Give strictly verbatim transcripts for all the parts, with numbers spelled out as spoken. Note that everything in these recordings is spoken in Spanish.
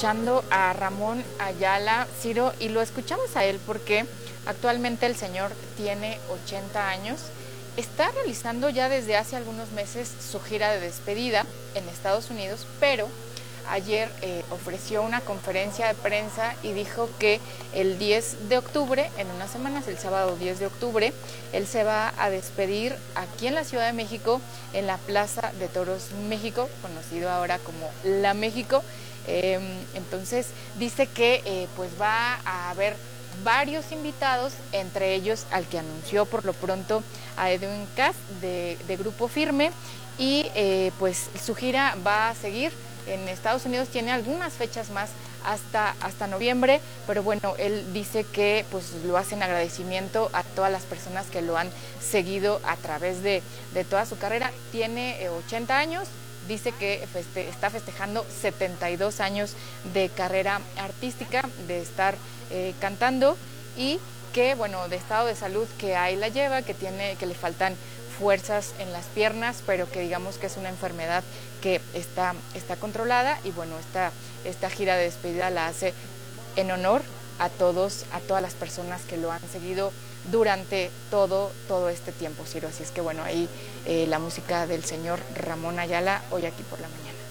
escuchando a Ramón Ayala, Ciro, y lo escuchamos a él porque actualmente el señor tiene ochenta años, está realizando ya desde hace algunos meses su gira de despedida en Estados Unidos, pero ayer eh, ofreció una conferencia de prensa y dijo que el diez de octubre, en unas semanas, el sábado diez de octubre, él se va a despedir aquí en la Ciudad de México, en la Plaza de Toros México, conocido ahora como La México. Eh, entonces dice que eh, pues va a haber varios invitados, entre ellos al que anunció por lo pronto a Edwin Cass de, de Grupo Firme, y eh, pues su gira va a seguir en Estados Unidos, tiene algunas fechas más hasta, hasta noviembre, pero bueno, él dice que pues lo hace en agradecimiento a todas las personas que lo han seguido a través de, de toda su carrera. Tiene eh, ochenta años, dice que feste, está festejando setenta y dos años de carrera artística, de estar eh, cantando, y que bueno, de estado de salud que ahí la lleva, que tiene, que le faltan fuerzas en las piernas, pero que digamos que es una enfermedad que está, está controlada, y bueno, esta, esta gira de despedida la hace en honor a todos, a todas las personas que lo han seguido durante todo, todo este tiempo, Ciro. Así es que bueno, ahí eh, la música del señor Ramón Ayala, hoy aquí por la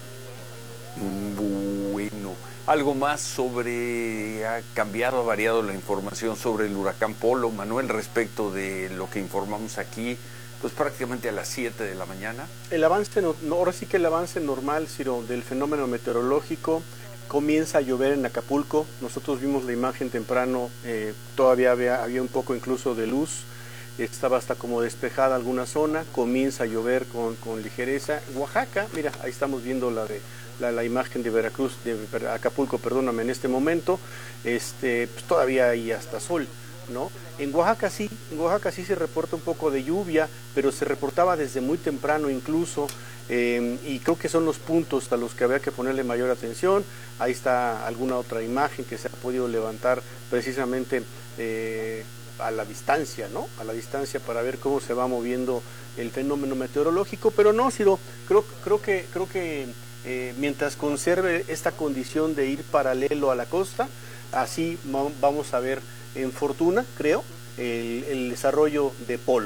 mañana. Bueno, algo más sobre, ha cambiado, ha variado la información sobre el huracán Polo, Manuel, respecto de lo que informamos aquí, pues prácticamente a las siete de la mañana. El avance, no, ahora sí que el avance normal, Ciro, del fenómeno meteorológico. Comienza a llover en Acapulco, nosotros vimos la imagen temprano, eh, todavía había, había un poco incluso de luz, estaba hasta como despejada alguna zona, comienza a llover con, con ligereza. Oaxaca, mira, ahí estamos viendo la de la, la imagen de Veracruz, de Acapulco, perdóname, en este momento, este, pues todavía hay hasta sol, ¿no? En Oaxaca sí, en Oaxaca sí se reporta un poco de lluvia, pero se reportaba desde muy temprano incluso, eh, y creo que son los puntos a los que había que ponerle mayor atención. Ahí está alguna otra imagen que se ha podido levantar precisamente eh, a la distancia, ¿no? A la distancia para ver cómo se va moviendo el fenómeno meteorológico, pero no, Ciro, creo, creo que, creo que eh, mientras conserve esta condición de ir paralelo a la costa, así vamos a ver en fortuna, creo, el, el desarrollo de Polo.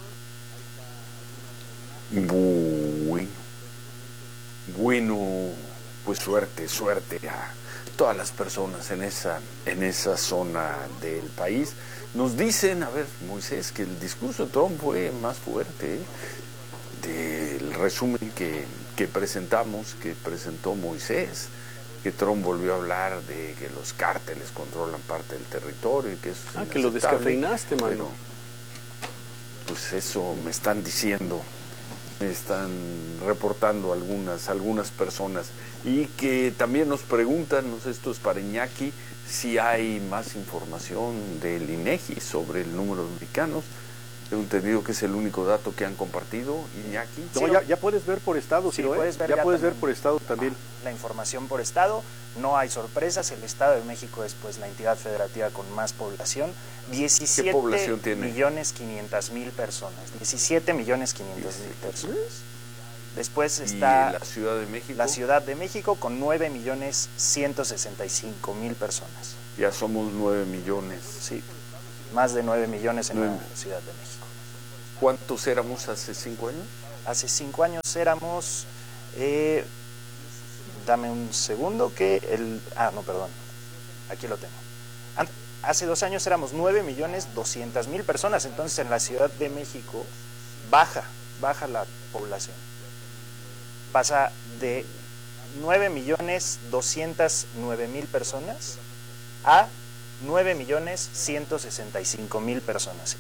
Bueno, bueno, pues suerte, suerte a todas las personas en esa, en esa zona del país. Nos dicen, a ver, Moisés, que el discurso de Trump fue más fuerte, ¿eh? Del resumen que, que presentamos, que presentó Moisés, que Trump volvió a hablar de que los cárteles controlan parte del territorio y que eso es Ah, que lo descafeinaste, mano. Pero, pues eso me están diciendo, me están reportando algunas, algunas personas, y que también nos preguntan, no sé, esto es para Iñaki, si hay más información del INEGI sobre el número de mexicanos. Tengo entendido que es el único dato que han compartido, Iñaki. No, Sí, ya, ya puedes ver por estado, sí, ¿sí, ¿no? puedes ver ya, ya puedes también ver por estado también. la información por estado. No hay sorpresas, el Estado de México es pues la entidad federativa con más población, diecisiete ¿Qué población tiene? millones quinientas mil personas, diecisiete millones quinientas mil personas. Después está ¿Y la Ciudad de México? la Ciudad de México con nueve millones ciento sesenta y cinco mil personas. Ya somos nueve millones. Sí, más de nueve millones en nueve. la Ciudad de México. ¿Cuántos éramos hace cinco años? Hace cinco años éramos, eh, dame un segundo que el, ah no, perdón, aquí lo tengo. Hace dos años éramos nueve millones doscientas mil personas, entonces en la Ciudad de México baja, baja la población. Pasa de nueve millones doscientas nueve mil personas a nueve millones ciento sesenta y cinco mil personas.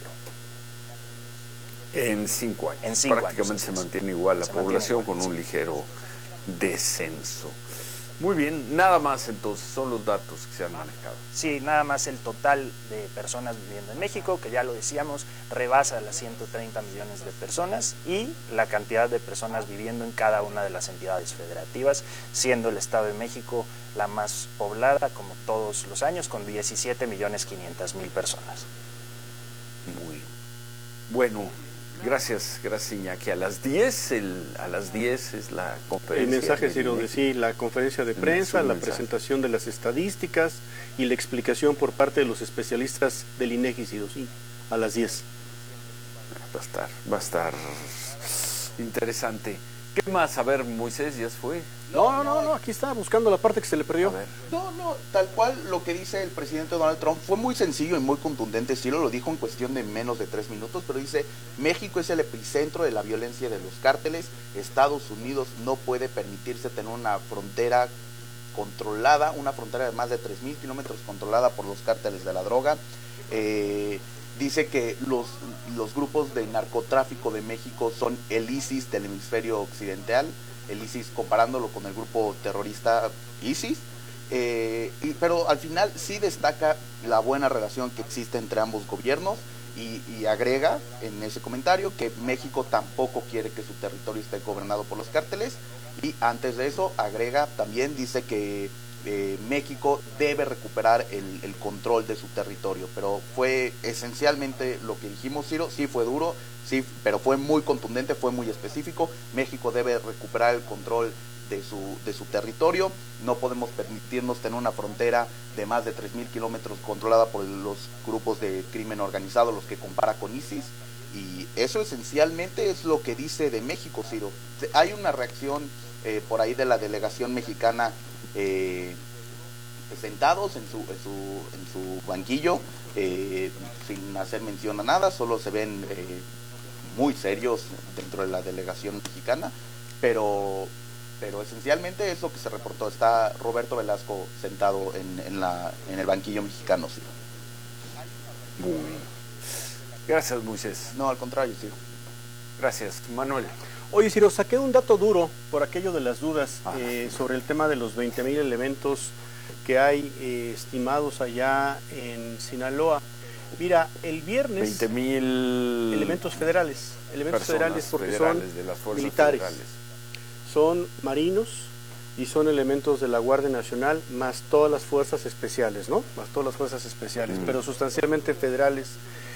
En cinco años. En cinco Prácticamente años, se mantiene igual la se mantiene población igual, con un sí. ligero descenso. Muy bien, nada más entonces, son los datos que se han manejado. Sí, nada más el total de personas viviendo en México, que ya lo decíamos, rebasa las ciento treinta millones de personas, y la cantidad de personas viviendo en cada una de las entidades federativas, siendo el Estado de México la más poblada, como todos los años, con diecisiete millones quinientas mil personas. Muy bueno, Gracias, gracias Iñaki. A las diez, el, a las diez es la conferencia. El mensaje, Ciro, de sí, la conferencia de prensa, la mensaje. presentación de las estadísticas y la explicación por parte de los especialistas del INEGI, Ciro, sí, a las diez. Va a estar, va a estar interesante. ¿Qué más? A ver, Moisés, ¿ya se fue? No, no, no, no, aquí está, buscando la parte que se le perdió. A ver. No, no, tal cual lo que dice el presidente Donald Trump fue muy sencillo y muy contundente. Sí lo dijo en cuestión de menos de tres minutos, pero dice: México es el epicentro de la violencia de los cárteles. Estados Unidos no puede permitirse tener una frontera controlada, una frontera de más de tres mil kilómetros controlada por los cárteles de la droga. Eh, dice que los, los grupos de narcotráfico de México son el ISIS del hemisferio occidental, el ISIS comparándolo con el grupo terrorista ISIS, eh, y, pero al final sí destaca la buena relación que existe entre ambos gobiernos y, y agrega en ese comentario que México tampoco quiere que su territorio esté gobernado por los cárteles, y antes de eso agrega también, dice que eh, México debe recuperar el, el control de su territorio, pero fue esencialmente lo que dijimos, Ciro. Sí fue duro, sí, pero fue muy contundente, fue muy específico. México debe recuperar el control de su, de su territorio. No podemos permitirnos tener una frontera de más de tres mil kilómetros controlada por los grupos de crimen organizado, los que compara con ISIS, y eso esencialmente es lo que dice de México, Ciro. Hay una reacción eh, por ahí de la delegación mexicana, eh, sentados en su, en su, en su banquillo, eh, sin hacer mención a nada, solo se ven eh, muy serios dentro de la delegación mexicana, pero, pero esencialmente es lo que se reportó. Está Roberto Velasco sentado en, en, la, en el banquillo mexicano, sí. Muy bien. Gracias, Moisés. No, al contrario, sí. Gracias, Manuel. Oye, Ciro, saqué un dato duro por aquello de las dudas Ah. eh, sobre el tema de los veinte mil elementos que hay eh, estimados allá en Sinaloa. Mira, el viernes... veinte mil elementos federales, elementos federales porque federales son de las fuerzas militares, federales. son marinos y son elementos de la Guardia Nacional, más todas las fuerzas especiales, ¿no? Más todas las fuerzas especiales, Mm. pero sustancialmente federales.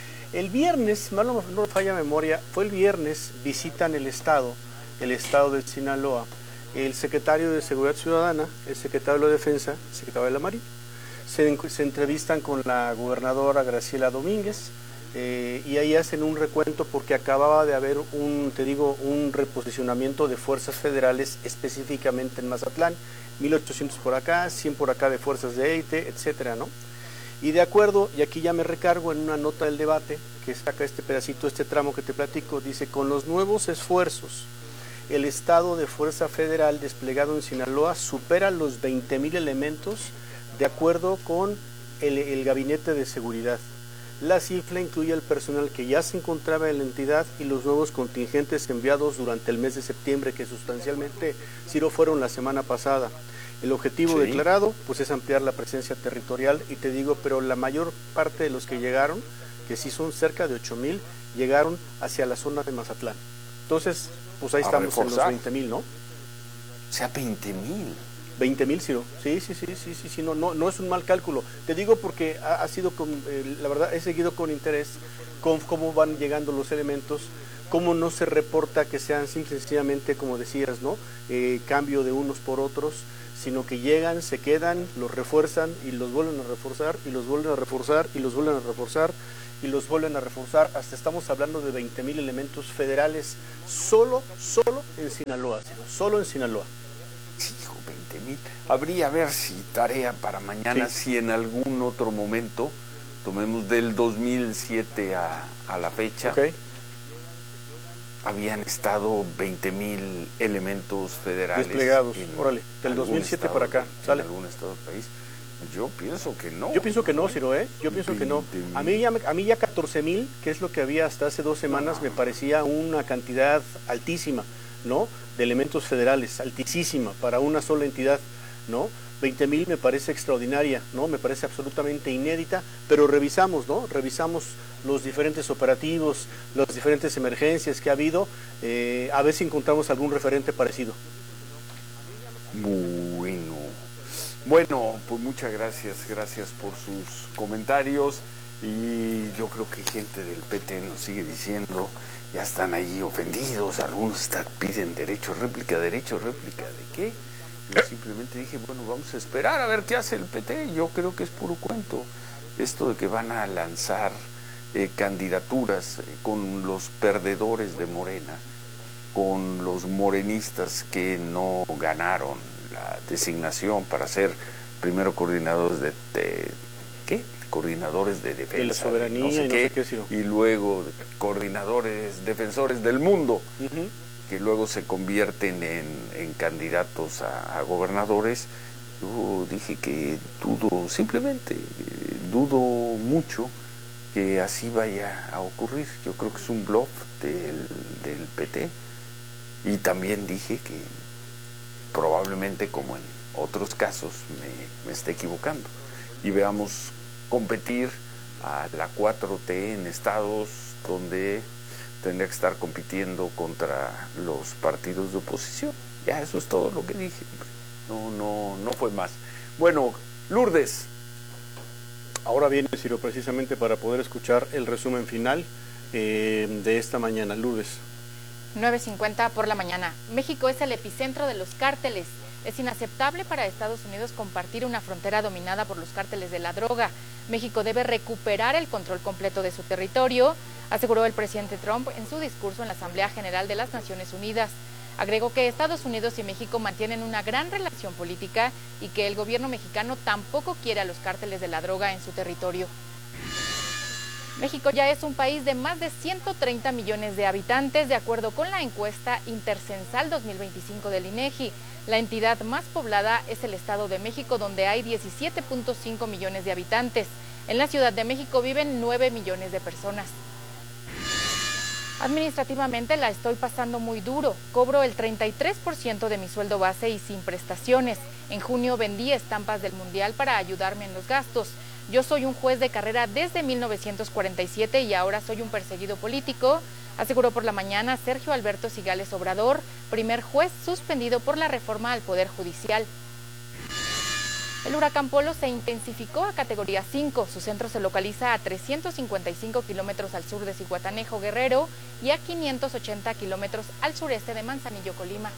El viernes, mal no, no falla memoria, fue el viernes, visitan el estado, el estado de Sinaloa, el secretario de Seguridad Ciudadana, el secretario de la Defensa, el secretario de la Marina. Se, se entrevistan con la gobernadora Graciela Domínguez, eh, y ahí hacen un recuento porque acababa de haber un, te digo, un reposicionamiento de fuerzas federales específicamente en Mazatlán, mil ochocientos por acá, cien por acá de fuerzas de élite, etcétera, ¿no? Y de acuerdo, y aquí ya me recargo en una nota del debate, que saca este pedacito, este tramo que te platico, dice: con los nuevos esfuerzos, el estado de fuerza federal desplegado en Sinaloa supera los veinte mil elementos de acuerdo con el, el gabinete de seguridad. La cifra incluye el personal que ya se encontraba en la entidad y los nuevos contingentes enviados durante el mes de septiembre, que sustancialmente, Ciro, fueron la semana pasada. El objetivo Sí. declarado pues es ampliar la presencia territorial, y te digo, pero la mayor parte de los que llegaron, que sí son cerca de ocho mil, llegaron hacia la zona de Mazatlán. Entonces, pues ahí A estamos en los reforzar. veinte mil, ¿no? O sea, veinte mil. veinte mil, Ciro. Sí, sí, sí, sí, sí, sí, no, no, no es un mal cálculo. Te digo porque ha, ha sido, con, eh, la verdad, he seguido con interés con cómo van llegando los elementos, cómo no se reporta que sean simple y sencillamente, como decías, ¿no? Eh, cambio de unos por otros, sino que llegan, se quedan, los refuerzan y los vuelven a reforzar y los vuelven a reforzar y los vuelven a reforzar y los vuelven a reforzar. Hasta estamos hablando de veinte mil elementos federales solo, solo en Sinaloa, Ciro, solo en Sinaloa. Hijo, veinte mil. Habría, a ver si tarea para mañana, Sí. si en algún otro momento, tomemos del dos mil siete a, a la fecha, ¿Ok? habían estado veinte mil elementos federales Desplegados, en órale, del algún dos mil siete estado para acá, de- sale. en algún estado del país. Yo pienso que no. Yo pienso que no, Ciro, ¿eh? Yo pienso que no. A mí ya, me- a mí ya catorce mil, que es lo que había hasta hace dos semanas, me parecía una cantidad altísima, ¿no? De elementos federales, altísima para una sola entidad, ¿no? veinte mil me parece extraordinaria, ¿no? Me parece absolutamente inédita, pero revisamos, ¿no? Revisamos los diferentes operativos, las diferentes emergencias que ha habido, eh, a ver si encontramos algún referente parecido. Bueno, bueno, pues muchas gracias, gracias por sus comentarios, y yo creo que gente del P T nos sigue diciendo ya están ahí ofendidos, algunos están, piden derecho, réplica, derecho, réplica, ¿de qué? Yo simplemente dije, bueno, vamos a esperar a ver qué hace el P T. Yo creo que es puro cuento esto de que van a lanzar eh, candidaturas eh, con los perdedores de Morena, con los morenistas que no ganaron la designación para ser primero coordinadores de, de ¿qué? Coordinadores de defensa, de la soberanía, no sé y, qué, no sé qué, sí. Y luego coordinadores, defensores del mundo, uh-huh. que luego se convierten en, en candidatos a, a gobernadores. Yo dije que dudo, simplemente eh, dudo mucho que así vaya a ocurrir. Yo creo que es un bluff del, del P T. Y también dije que probablemente, como en otros casos, me, me esté equivocando. Y veamos competir a la cuatro T en estados donde tendría que estar compitiendo contra los partidos de oposición. Ya, eso es todo lo que dije. No, no, no fue más. Bueno, Lourdes. Ahora viene, Ciro, precisamente para poder escuchar el resumen final eh, de esta mañana. Lourdes. nueve cincuenta por la mañana. México es el epicentro de los cárteles. Es inaceptable para Estados Unidos compartir una frontera dominada por los cárteles de la droga. México debe recuperar el control completo de su territorio, aseguró el presidente Trump en su discurso en la Asamblea General de las Naciones Unidas. Agregó que Estados Unidos y México mantienen una gran relación política y que el gobierno mexicano tampoco quiere a los cárteles de la droga en su territorio. México ya es un país de más de ciento treinta millones de habitantes, de acuerdo con la encuesta Intercensal dos mil veinticinco del INEGI. La entidad más poblada es el Estado de México, donde hay diecisiete punto cinco millones de habitantes. En la Ciudad de México viven nueve millones de personas. Administrativamente la estoy pasando muy duro. Cobro el treinta y tres por ciento de mi sueldo base y sin prestaciones. En junio vendí estampas del Mundial para ayudarme en los gastos. Yo soy un juez de carrera desde mil novecientos cuarenta y siete y ahora soy un perseguido político, aseguró por la mañana Sergio Alberto Cigales Obrador, primer juez suspendido por la reforma al Poder Judicial. El huracán Polo se intensificó a categoría cinco. Su centro se localiza a trescientos cincuenta y cinco kilómetros al sur de Zihuatanejo, Guerrero, y a quinientos ochenta kilómetros al sureste de Manzanillo, Colima.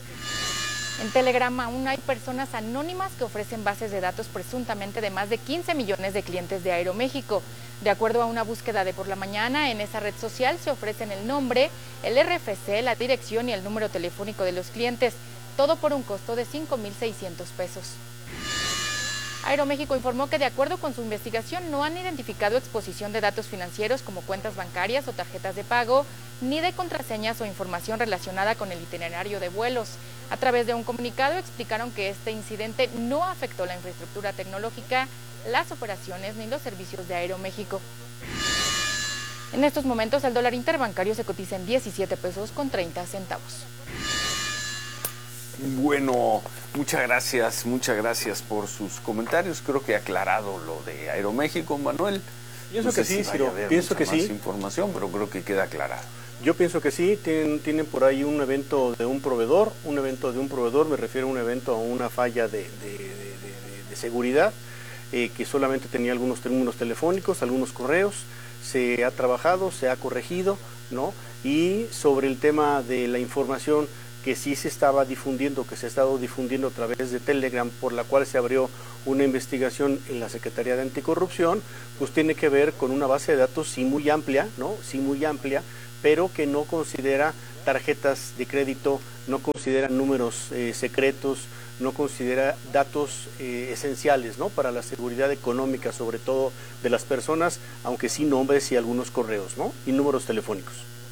En Telegram aún hay personas anónimas que ofrecen bases de datos presuntamente de más de quince millones de clientes de Aeroméxico. De acuerdo a una búsqueda de por la mañana, en esa red social se ofrecen el nombre, el R F C, la dirección y el número telefónico de los clientes, todo por un costo de cinco mil seiscientos pesos. Aeroméxico informó que de acuerdo con su investigación no han identificado exposición de datos financieros como cuentas bancarias o tarjetas de pago, ni de contraseñas o información relacionada con el itinerario de vuelos. A través de un comunicado explicaron que este incidente no afectó la infraestructura tecnológica, las operaciones ni los servicios de Aeroméxico. En estos momentos el dólar interbancario se cotiza en diecisiete pesos con treinta centavos. Bueno, muchas gracias, muchas gracias por sus comentarios. Creo que he aclarado lo de Aeroméxico, Manuel. Pienso no sé que sí, si Ciro, vaya a haber pienso mucha que más sí. información, pero creo que queda aclarado. Yo pienso que sí, tienen, tienen por ahí un evento de un proveedor, un evento de un proveedor, me refiero a un evento a una falla de, de, de, de, de seguridad, eh, que solamente tenía algunos términos telefónicos, algunos correos, se ha trabajado, se ha corregido, ¿no? Y sobre el tema de la información que sí se estaba difundiendo, que se ha estado difundiendo a través de Telegram, por la cual se abrió una investigación en la Secretaría de Anticorrupción, pues tiene que ver con una base de datos sí muy amplia, ¿no? Sí muy amplia, pero que no considera tarjetas de crédito, no considera números eh, secretos, no considera datos eh, esenciales, ¿no? Para la seguridad económica, sobre todo de las personas, aunque sí nombres y algunos correos, ¿no? Y números telefónicos.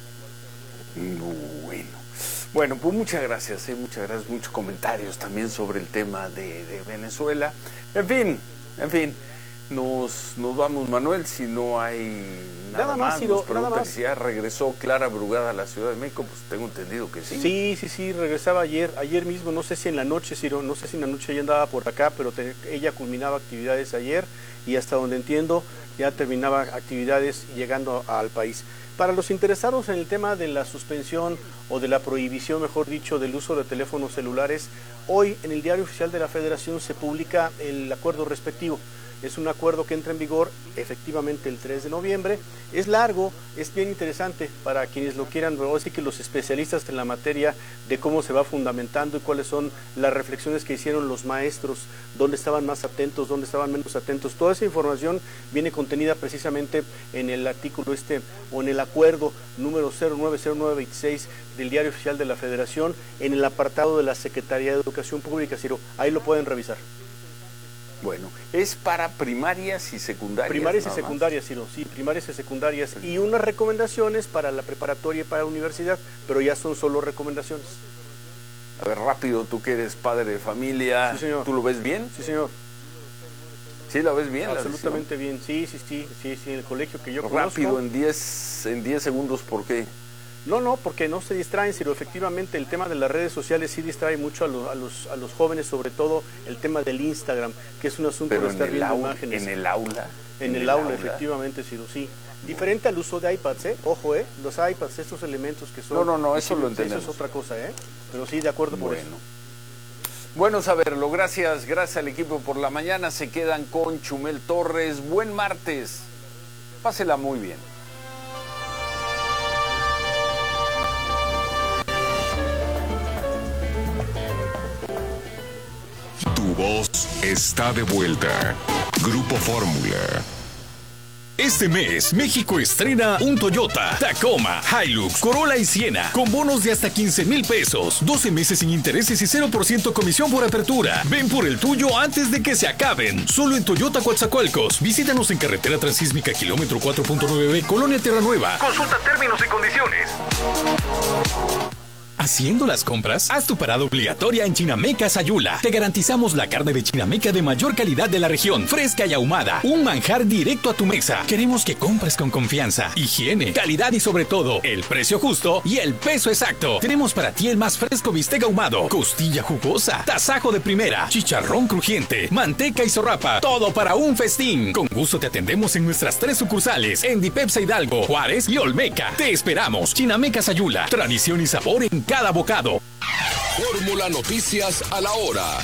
Bueno. Bueno, pues muchas gracias, ¿eh? muchas gracias, muchos comentarios también sobre el tema de, de Venezuela. En fin, en fin, nos, nos vamos, Manuel, si no hay nada, nada más, más, Ciro, nos preguntan nada más. si ya regresó Clara Brugada a la Ciudad de México, pues tengo entendido que sí. Sí, sí, sí, regresaba ayer, ayer mismo, no sé si en la noche, Ciro, no sé si en la noche ella andaba por acá, pero te, ella culminaba actividades ayer y hasta donde entiendo ya terminaba actividades llegando al país. Para los interesados en el tema de la suspensión o de la prohibición, mejor dicho, del uso de teléfonos celulares, hoy en el Diario Oficial de la Federación se publica el acuerdo respectivo. Es un acuerdo que entra en vigor efectivamente el tres de noviembre. Es largo, es bien interesante para quienes lo quieran, pero sí que los especialistas en la materia de cómo se va fundamentando y cuáles son las reflexiones que hicieron los maestros, dónde estaban más atentos, dónde estaban menos atentos. Toda esa información viene contenida precisamente en el artículo este o en el acuerdo número cero nueve cero nueve veintiséis del Diario Oficial de la Federación, en el apartado de la Secretaría de Educación Pública, Ciro. Ahí lo pueden revisar. Bueno, es para primarias y secundarias. Primarias y secundarias, Ciro, sí, primarias y secundarias. Sí. Y unas recomendaciones para la preparatoria y para la universidad, pero ya son solo recomendaciones. A ver, rápido, tú que eres padre de familia, sí, señor. ¿Tú lo ves bien? Sí, señor. ¿Sí la ves bien? Absolutamente bien, sí, sí, sí, sí, sí, el colegio que yo rápido, conozco. Rápido, en diez en diez segundos, ¿por qué? No, no, porque no se distraen, sino efectivamente el tema de las redes sociales sí distrae mucho a los, a los, a los jóvenes, sobre todo el tema del Instagram, que es un asunto Pero de estar viendo aula, imágenes. ¿En el aula? En, en el, el aula, aula, efectivamente, Ciro, sí. Diferente al uso de iPads, ¿eh? Ojo, ¿eh? Los iPads, estos elementos que son... No, no, no, eso lo entendemos. Eso es otra cosa, ¿eh? Pero sí, de acuerdo por bueno. eso. Bueno saberlo, gracias, gracias al equipo por la mañana. Se quedan con Chumel Torres. Buen martes. Pásela muy bien. Tu voz está de vuelta. Grupo Fórmula. Este mes, México estrena un Toyota, Tacoma, Hilux, Corolla y Siena, con bonos de hasta quince mil pesos, doce meses sin intereses y cero por ciento comisión por apertura. Ven por el tuyo antes de que se acaben. Solo en Toyota Coatzacoalcos. Visítanos en carretera transísmica, kilómetro cuatro punto nueve B, Colonia Tierra Nueva. Consulta términos y condiciones. ¿Haciendo las compras? Haz tu parada obligatoria en Chinameca Sayula. Te garantizamos la carne de Chinameca de mayor calidad de la región, fresca y ahumada. Un manjar directo a tu mesa. Queremos que compres con confianza, higiene, calidad y sobre todo, el precio justo y el peso exacto. Tenemos para ti el más fresco bistec ahumado, costilla jugosa, tasajo de primera, chicharrón crujiente, manteca y zorrapa. Todo para un festín. Con gusto te atendemos en nuestras tres sucursales, en Dipepsa Hidalgo, Juárez y Olmeca. Te esperamos. Chinameca Sayula. Tradición y sabor en cada bocado. Fórmula Noticias a la hora.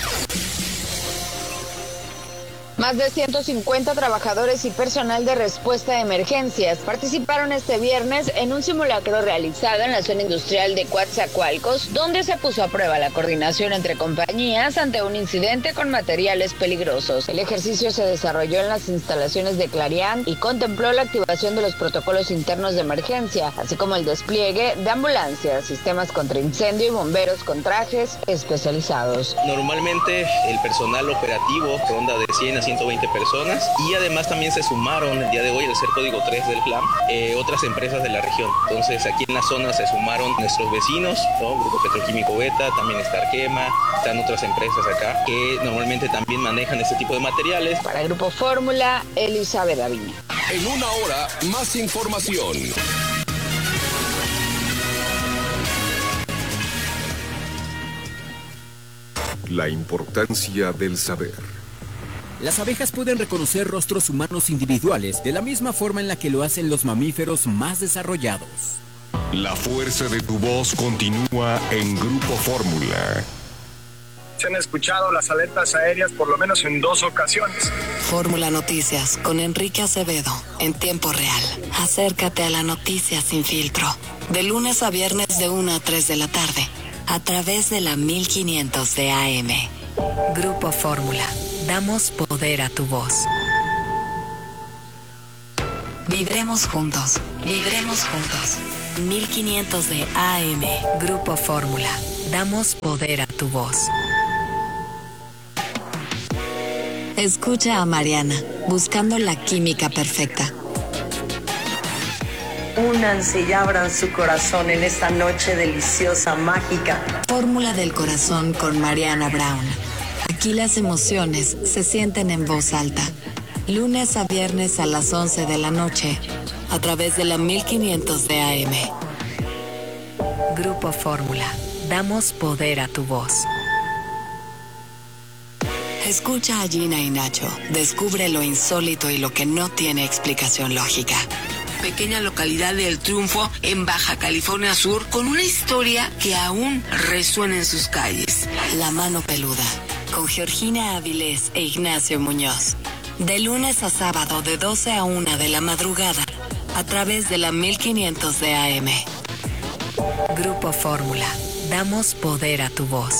Más de ciento cincuenta trabajadores y personal de respuesta de emergencias participaron este viernes en un simulacro realizado en la zona industrial de Coatzacoalcos, donde se puso a prueba la coordinación entre compañías ante un incidente con materiales peligrosos. El ejercicio se desarrolló en las instalaciones de Clarián y contempló la activación de los protocolos internos de emergencia, así como el despliegue de ambulancias, sistemas contra incendio y bomberos con trajes especializados. Normalmente el personal operativo ronda de cien a ciento veinte personas y además también se sumaron el día de hoy, al ser código tres del plan, eh, otras empresas de la región. Entonces aquí en la zona se sumaron nuestros vecinos, ¿no? Grupo Petroquímico Beta, también está Arquema, están otras empresas acá que normalmente también manejan este tipo de materiales. Para Grupo Fórmula, Elizabeth Aviña. En una hora, más información. La importancia del saber. Las abejas pueden reconocer rostros humanos individuales de la misma forma en la que lo hacen los mamíferos más desarrollados. La fuerza de tu voz continúa en Grupo Fórmula. Se han escuchado las alertas aéreas por lo menos en dos ocasiones. Fórmula Noticias con Enrique Acevedo en tiempo real. Acércate a la noticia sin filtro. De lunes a viernes de una a tres de la tarde. A través de la mil quinientos de A M. Grupo Fórmula. Damos poder a tu voz. Vibremos juntos. Vibremos juntos. mil quinientos de A M. Grupo Fórmula. Damos poder a tu voz. Escucha a Mariana, buscando la química perfecta. Únanse y abran su corazón en esta noche deliciosa, mágica. Fórmula del corazón con Mariana Brown. Aquí las emociones se sienten en voz alta. Lunes a viernes a las once de la noche, a través de la mil quinientos de A M. Grupo Fórmula. Damos poder a tu voz. Escucha a Gina y Nacho. Descubre lo insólito y lo que no tiene explicación lógica. Pequeña localidad de El Triunfo, en Baja California Sur, con una historia que aún resuena en sus calles. La mano peluda, con Georgina Avilés e Ignacio Muñoz. De lunes a sábado de doce a una de la madrugada, a través de la mil quinientos de A M. Grupo Fórmula. Damos poder a tu voz.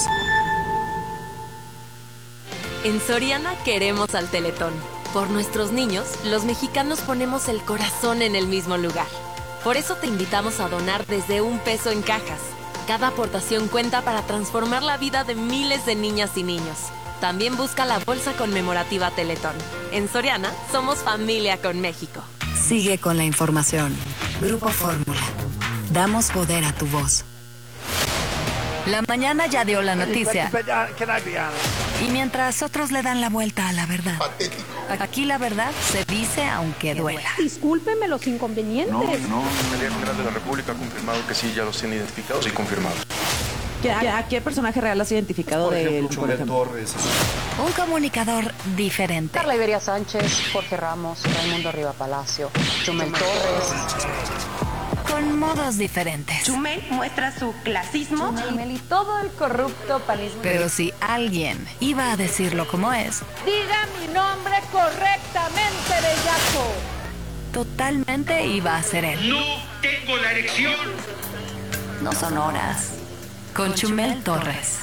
En Soriana queremos al Teletón. Por nuestros niños, los mexicanos ponemos el corazón en el mismo lugar. Por eso te invitamos a donar desde un peso en cajas. Cada aportación cuenta para transformar la vida de miles de niñas y niños. También busca la bolsa conmemorativa Teletón. En Soriana, somos familia con México. Sigue con la información. Grupo Fórmula. Damos poder a tu voz. La mañana ya dio la noticia. Y mientras otros le dan la vuelta a la verdad. Aquí la verdad se dice aunque duela. Discúlpeme los inconvenientes. No, no, la Fiscalía General de la República ha confirmado que sí, ya los tiene identificados y confirmados. ¿A qué personaje real has identificado por de ejemplo, él? Chumel Torres. Un comunicador diferente. Carla Iberia Sánchez, Jorge Ramos, Raimundo Riva Palacio, Chumel Torres. Con modos diferentes. Chumel muestra su clasismo. Chumel y todo el corrupto panismo. Pero si alguien iba a decirlo como es, Diga mi nombre correctamente, bellaco. totalmente iba a ser él. No tengo la erección. No son horas. Con Chumel Torres.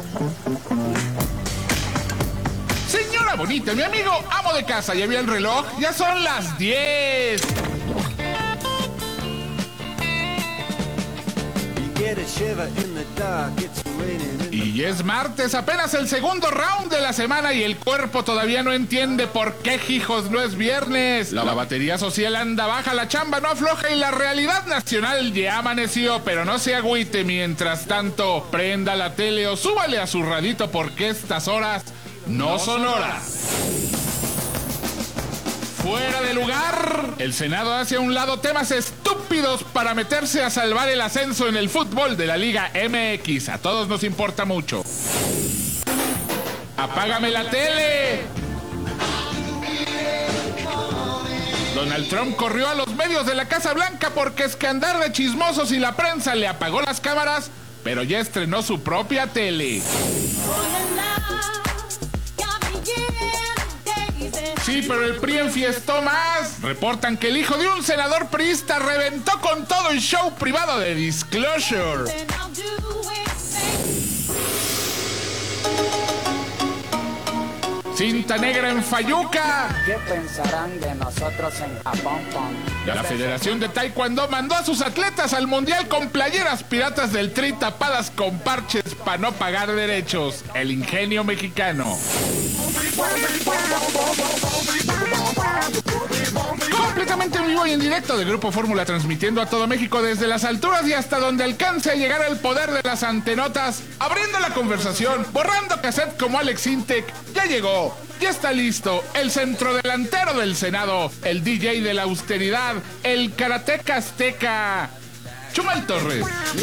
Señora bonita, mi amigo amo de casa, ¿ya vio el reloj? Ya son las diez. Y es martes, apenas el segundo round de la semana y el cuerpo todavía no entiende por qué hijos no es viernes. La, la batería social anda baja, la chamba no afloja y la realidad nacional ya amaneció, pero no se agüite. Mientras tanto, prenda la tele o súbale a su radito porque estas horas no son horas. Fuera de lugar, el Senado hace a un lado temas estúpidos para meterse a salvar el ascenso en el fútbol de la Liga M X. A todos nos importa mucho. ¡Apágame la tele! Donald Trump corrió a los medios de la Casa Blanca porque es que andar de chismosos y la prensa le apagó las cámaras, pero ya estrenó su propia tele. Sí, pero el P R I enfiestó más. Reportan que el hijo de un senador priista reventó con todo el show privado de Disclosure. Cinta negra en Fayuca. ¿Qué pensarán de nosotros en Japón? La Federación de Taekwondo mandó a sus atletas al mundial con playeras piratas del Tri tapadas con parches para no pagar derechos. El ingenio mexicano. Completamente en vivo y en directo de Grupo Fórmula, transmitiendo a todo México desde las alturas y hasta donde alcance a llegar el poder de las antenotas, abriendo la conversación, borrando cassette como Alex Intec. Ya llegó, ya está listo, el centrodelantero del Senado, el D J de la austeridad, el karateca azteca, Chumel Torres.